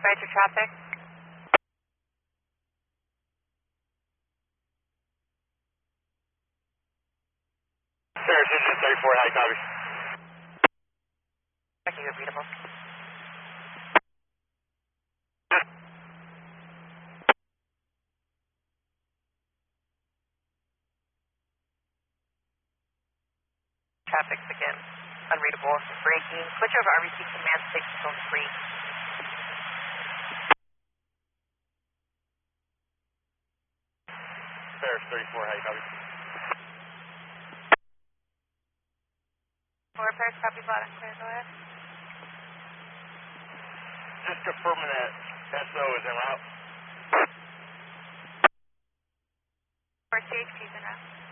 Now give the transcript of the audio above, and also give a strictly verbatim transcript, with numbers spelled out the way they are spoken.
Advisory traffic. Sir, Citizen thirty-four, high copy. Checking your readable. Traffic begin. Unreadable. Braking. Switch over R B C command station zone three. Sir, thirty-four, high copy. Four repairs, copy, bottom clear, go ahead. Just confirming that S O is en route. Four C H P is en route.